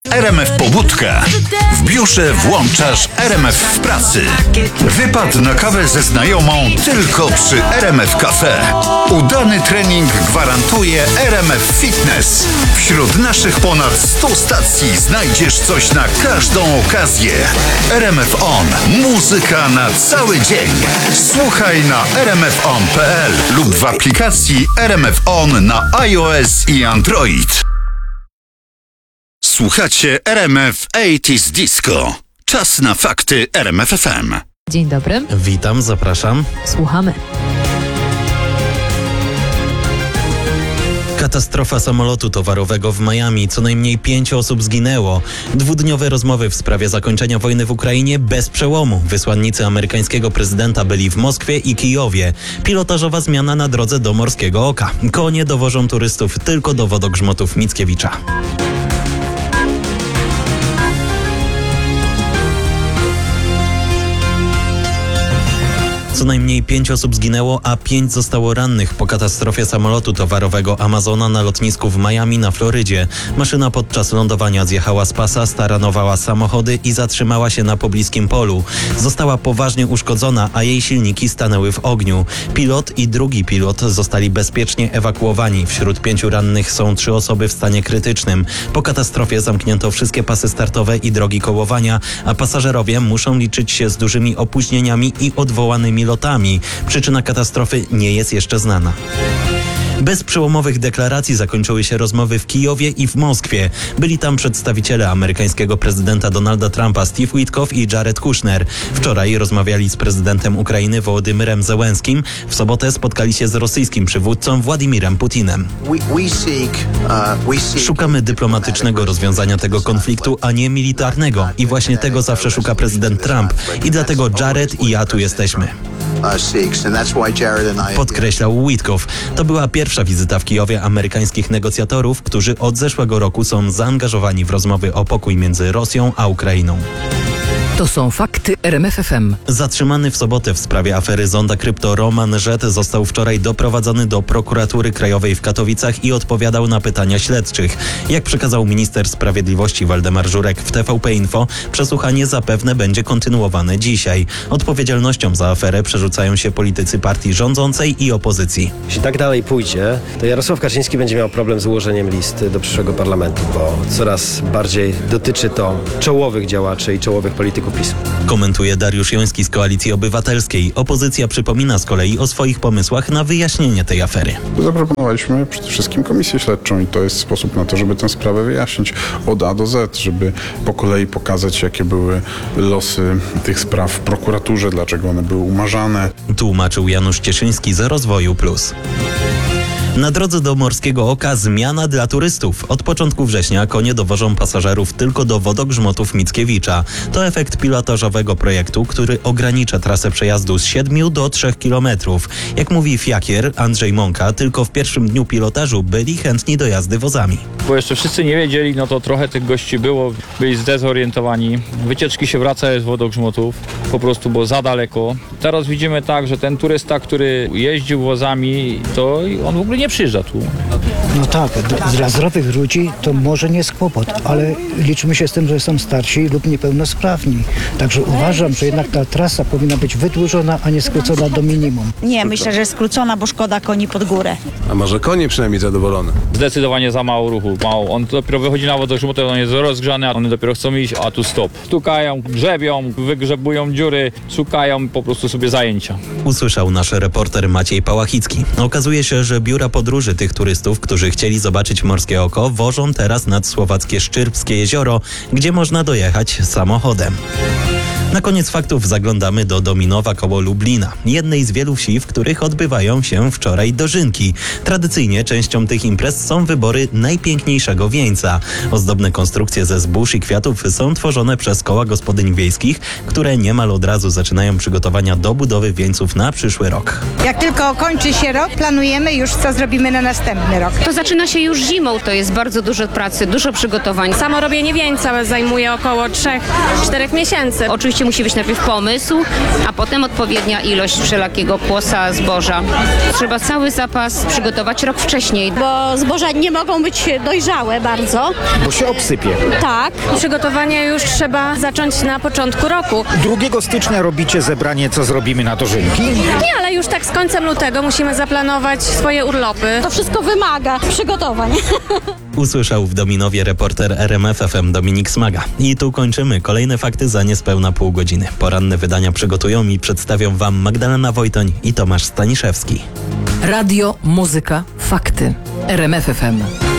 RMF Pobudka. W biurze włączasz RMF w pracy. Wypad na kawę ze znajomą tylko przy RMF Cafe. Udany trening gwarantuje RMF Fitness. Wśród naszych ponad 100 stacji znajdziesz coś na każdą okazję. RMF On. Muzyka na cały dzień. Słuchaj na rmfon.pl lub w aplikacji RMF On na iOS i Android. Słuchacie RMF 80's Disco. Czas na fakty RMF FM. Dzień dobry. Witam, zapraszam. Słuchamy. Katastrofa samolotu towarowego w Miami. Co najmniej 5 osób zginęło. Dwudniowe rozmowy w sprawie zakończenia wojny w Ukrainie bez przełomu. Wysłannicy amerykańskiego prezydenta byli w Moskwie i Kijowie. Pilotażowa zmiana na drodze do Morskiego Oka. Konie dowożą turystów tylko do wodogrzmotów Mickiewicza. Co najmniej 5 osób zginęło, a 5 zostało rannych po katastrofie samolotu towarowego Amazona na lotnisku w Miami na Florydzie. Maszyna podczas lądowania zjechała z pasa, staranowała samochody i zatrzymała się na pobliskim polu. Została poważnie uszkodzona, a jej silniki stanęły w ogniu. Pilot i drugi pilot zostali bezpiecznie ewakuowani. Wśród 5 rannych są 3 osoby w stanie krytycznym. Po katastrofie zamknięto wszystkie pasy startowe i drogi kołowania, a pasażerowie muszą liczyć się z dużymi opóźnieniami i odwołanymi lotami. Przyczyna katastrofy nie jest jeszcze znana. Bez przełomowych deklaracji zakończyły się rozmowy w Kijowie i w Moskwie. Byli tam przedstawiciele amerykańskiego prezydenta Donalda Trumpa Steve Witkoff i Jared Kushner. Wczoraj rozmawiali z prezydentem Ukrainy Wołodymyrem Zełenskim. W sobotę spotkali się z rosyjskim przywódcą Władimirem Putinem. Szukamy dyplomatycznego rozwiązania tego konfliktu, a nie militarnego. I właśnie tego zawsze szuka prezydent Trump. I dlatego Jared i ja tu jesteśmy. Podkreślał Witkoff. To była pierwsza wizyta w Kijowie amerykańskich negocjatorów, którzy od zeszłego roku są zaangażowani w rozmowy o pokój między Rosją a Ukrainą. To są fakty RMF FM. Zatrzymany w sobotę w sprawie afery Zonda Krypto Roman Żet został wczoraj doprowadzony do prokuratury krajowej w Katowicach i odpowiadał na pytania śledczych. Jak przekazał minister sprawiedliwości Waldemar Żurek w TVP Info, przesłuchanie zapewne będzie kontynuowane dzisiaj. Odpowiedzialnością za aferę przerzucają się politycy partii rządzącej i opozycji. Jeśli tak dalej pójdzie, to Jarosław Kaczyński będzie miał problem z ułożeniem listy do przyszłego parlamentu, bo coraz bardziej dotyczy to czołowych działaczy i czołowych polityków PiS. Komentuje Dariusz Joński z Koalicji Obywatelskiej. Opozycja przypomina z kolei o swoich pomysłach na wyjaśnienie tej afery. Zaproponowaliśmy przede wszystkim komisję śledczą i to jest sposób na to, żeby tę sprawę wyjaśnić od A do Z, żeby po kolei pokazać, jakie były losy tych spraw w prokuraturze, dlaczego one były umarzane. Tłumaczył Janusz Cieszyński z Rozwoju Plus. Na drodze do Morskiego Oka zmiana dla turystów. Od początku września konie dowożą pasażerów tylko do wodogrzmotów Mickiewicza. To efekt pilotażowego projektu, który ogranicza trasę przejazdu z 7 do 3 km. Jak mówi fiakier Andrzej Mąka, tylko w pierwszym dniu pilotażu byli chętni do jazdy wozami. Bo jeszcze wszyscy nie wiedzieli, no to trochę tych gości było, byli zdezorientowani. Wycieczki się wracają z wodogrzmotów, po prostu było za daleko. Teraz widzimy tak, że ten turysta, który jeździł wozami, to on w ogóle nie przyjeżdża tu. No tak, dla zdrowych ludzi to może nie jest kłopot, ale liczmy się z tym, że są starsi lub niepełnosprawni. Także uważam, że jednak ta trasa powinna być wydłużona, a nie skrócona do minimum. Nie, myślę, że skrócona, bo szkoda koni pod górę. A może konie przynajmniej zadowolone? Zdecydowanie za mało ruchu, mało. On dopiero wychodzi na wodogrzmot, on jest rozgrzany, a one dopiero chcą iść, a tu stop. Stukają, grzebią, wygrzebują dziury, szukają po prostu sobie zajęcia. Usłyszał nasz reporter Maciej Pałachicki. Okazuje się, że biura podróży tych turystów, którzy chcieli zobaczyć Morskie Oko, wożą teraz nad słowackie Szczyrbskie jezioro, gdzie można dojechać samochodem. Na koniec faktów zaglądamy do Dominowa koło Lublina, jednej z wielu wsi, w których odbywają się wczoraj dożynki. Tradycyjnie częścią tych imprez są wybory najpiękniejszego wieńca. Ozdobne konstrukcje ze zbóż i kwiatów są tworzone przez koła gospodyń wiejskich, które niemal od razu zaczynają przygotowania do budowy wieńców na przyszły rok. Jak tylko kończy się rok, planujemy już, co zrobimy na następny rok. To zaczyna się już zimą, to jest bardzo dużo pracy, dużo przygotowań. Samo robienie wieńca zajmuje około 3-4 miesięcy. Oczywiście Oczywiście musi być najpierw pomysł, a potem odpowiednia ilość wszelakiego płosa, zboża. Trzeba cały zapas przygotować rok wcześniej. Bo zboża nie mogą być dojrzałe bardzo. Bo się obsypie. Tak. Przygotowania już trzeba zacząć na początku roku. 2 stycznia robicie zebranie, co zrobimy na dożynki? Nie, ale już tak z końcem lutego musimy zaplanować swoje urlopy. To wszystko wymaga przygotowań. Usłyszał w Dominowie reporter RMF FM Dominik Smaga. I tu kończymy. Kolejne fakty za niespełna pół godziny. Poranne wydania przygotują i przedstawią Wam Magdalena Wojtoń i Tomasz Staniszewski. Radio, muzyka, fakty. RMF FM.